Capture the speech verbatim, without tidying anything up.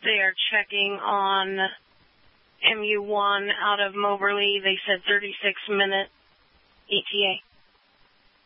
They are checking on M U one out of Moberly. They said thirty-six minute E T A.